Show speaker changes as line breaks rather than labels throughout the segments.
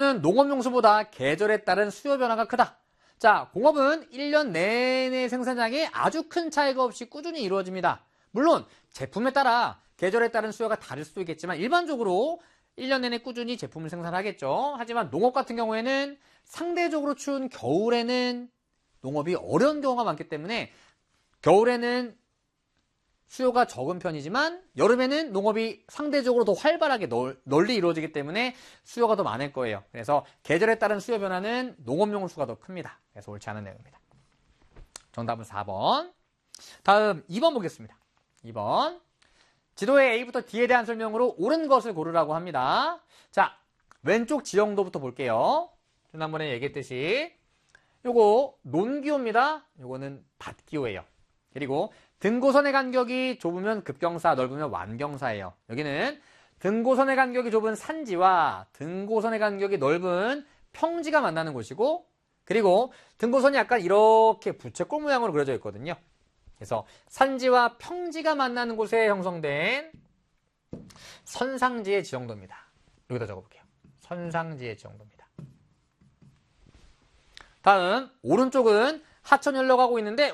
농업은 농업용수보다 계절에 따른 수요 변화가 크다. 자, 공업은 1년 내내 생산량이 아주 큰 차이가 없이 꾸준히 이루어집니다. 물론 제품에 따라 계절에 따른 수요가 다를 수도 있겠지만 일반적으로 1년 내내 꾸준히 제품을 생산하겠죠. 하지만 농업 같은 경우에는 상대적으로 추운 겨울에는 농업이 어려운 경우가 많기 때문에 겨울에는 수요가 적은 편이지만 여름에는 농업이 상대적으로 더 활발하게 널리 이루어지기 때문에 수요가 더 많을 거예요. 그래서 계절에 따른 수요 변화는 농업용 수가 더 큽니다. 그래서 옳지 않은 내용입니다. 정답은 4번. 다음 2번 보겠습니다. 2번. 지도의 A부터 D에 대한 설명으로 옳은 것을 고르라고 합니다. 자, 왼쪽 지형도부터 볼게요. 지난번에 얘기했듯이 요거 논기호입니다. 요거는 밭기호예요. 그리고 등고선의 간격이 좁으면 급경사, 넓으면 완경사예요. 여기는 등고선의 간격이 좁은 산지와 등고선의 간격이 넓은 평지가 만나는 곳이고, 그리고 등고선이 약간 이렇게 부채꼴 모양으로 그려져 있거든요. 그래서 산지와 평지가 만나는 곳에 형성된 선상지의 지형도입니다. 여기다 적어볼게요. 선상지의 지형도입니다. 다음 오른쪽은 하천이 흘러가고 있는데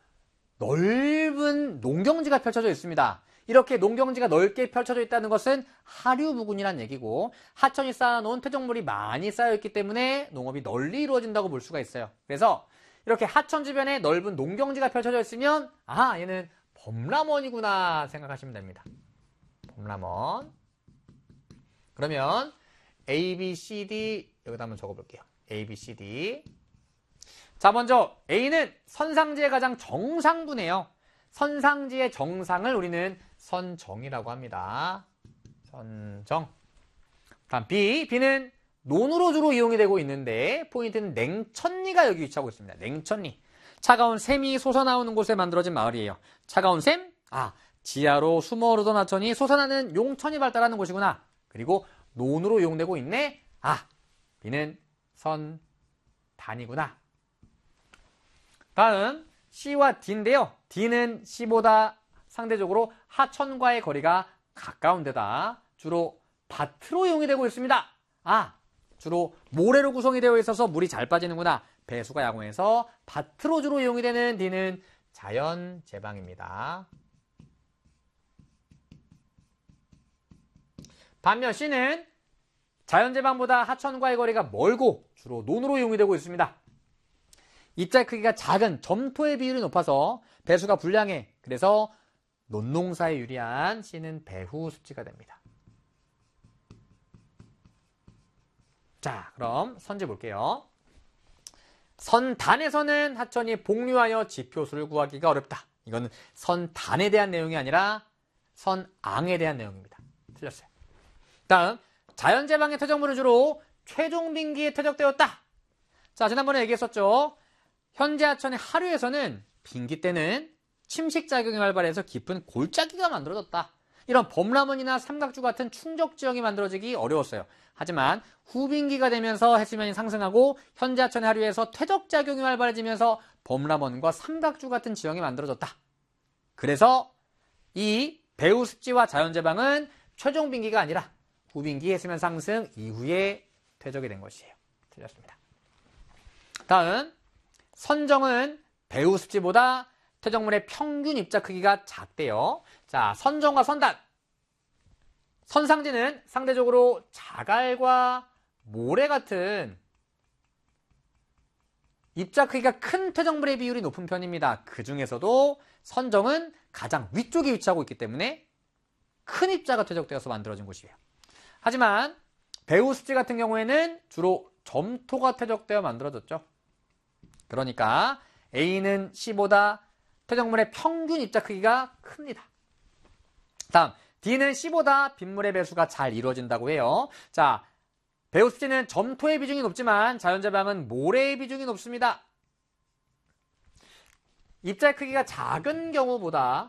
넓은 농경지가 펼쳐져 있습니다. 이렇게 농경지가 넓게 펼쳐져 있다는 것은 하류 부근이란 얘기고 하천이 쌓아놓은 퇴적물이 많이 쌓여있기 때문에 농업이 널리 이루어진다고 볼 수가 있어요. 그래서 이렇게 하천 주변에 넓은 농경지가 펼쳐져 있으면 얘는 범람원이구나 생각하시면 됩니다. 범람원. 그러면 A, B, C, D 여기다 한번 적어볼게요. A, B, C, D. 자, 먼저 A는 선상지의 가장 정상부네요. 선상지의 정상을 우리는 선정이라고 합니다. 선정. 다음 B는 논으로 주로 이용이 되고 있는데 포인트는 냉천리가 여기 위치하고 있습니다. 냉천리. 차가운 샘이 솟아나오는 곳에 만들어진 마을이에요. 차가운 샘? 지하로 숨어 오르던 하천이 솟아나는 용천이 발달하는 곳이구나. 그리고 논으로 이용되고 있네. B는 선단이구나. 다음 C와 D인데요. D는 C보다 상대적으로 하천과의 거리가 가까운 데다 주로 밭으로 이용이 되고 있습니다. 주로 모래로 구성이 되어 있어서 물이 잘 빠지는구나. 배수가 양호해서 밭으로 주로 이용이 되는 D는 자연제방입니다. 반면 C는 자연제방보다 하천과의 거리가 멀고 주로 논으로 이용이 되고 있습니다. 입자의 크기가 작은 점토의 비율이 높아서 배수가 불량해. 그래서 논농사에 유리한 C는 배후 습지가 됩니다. 자, 그럼 선지 볼게요. 선단에서는 하천이 복류하여 지표수를 구하기가 어렵다. 이거는 선단에 대한 내용이 아니라 선앙에 대한 내용입니다. 틀렸어요. 다음, 자연제방의 퇴적물은 주로 최종빙기에 퇴적되었다. 자, 지난번에 얘기했었죠. 현재 하천의 하류에서는 빙기 때는 침식작용이 활발해서 깊은 골짜기가 만들어졌다. 이런 범람원이나 삼각주 같은 충적지형이 만들어지기 어려웠어요. 하지만 후빙기가 되면서 해수면이 상승하고 현재 하천의 하류에서 퇴적작용이 활발해지면서 범람원과 삼각주 같은 지형이 만들어졌다. 그래서 이 배후습지와 자연제방은 최종빙기가 아니라 후빙기 해수면 상승 이후에 퇴적이 된 것이에요. 틀렸습니다. 다음, 선정은 배후습지보다 퇴적물의 평균 입자 크기가 작대요. 자, 선정과 선단. 선상지는 상대적으로 자갈과 모래 같은 입자 크기가 큰 퇴적물의 비율이 높은 편입니다. 그 중에서도 선정은 가장 위쪽에 위치하고 있기 때문에 큰 입자가 퇴적되어서 만들어진 곳이에요. 하지만 배후습지 같은 경우에는 주로 점토가 퇴적되어 만들어졌죠. 그러니까 A는 C보다 퇴적물의 평균 입자 크기가 큽니다. 다음, D는 C보다 빗물의 배수가 잘 이루어진다고 해요. 자, 배후습지는 점토의 비중이 높지만 자연제방은 모래의 비중이 높습니다. 입자의 크기가 작은 경우보다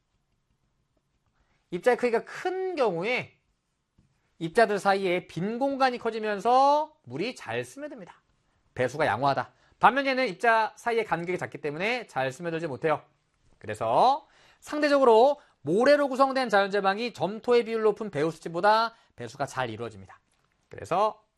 입자의 크기가 큰 경우에 입자들 사이에 빈 공간이 커지면서 물이 잘 스며듭니다. 배수가 양호하다. 반면 얘는 입자 사이의 간격이 작기 때문에 잘 스며들지 못해요. 그래서 상대적으로 모래로 구성된 자연제방이 점토의 비율 높은 배후습지보다 배수가 잘 이루어집니다. 그래서